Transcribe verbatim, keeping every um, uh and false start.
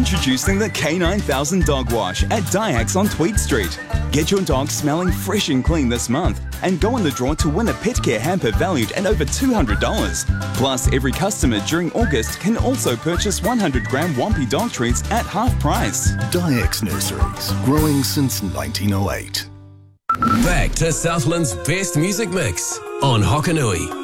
Introducing the K nine thousand Dog Wash at Dyax on Tweed Street. Get your dog smelling fresh and clean this month and go in the draw to win a pet care hamper valued at over two hundred dollars. Plus, every customer during August can also purchase one hundred gram Wampy dog treats at half price. Dyax Nurseries, growing since nineteen oh eight. Back to Southland's best music mix on Hokanui.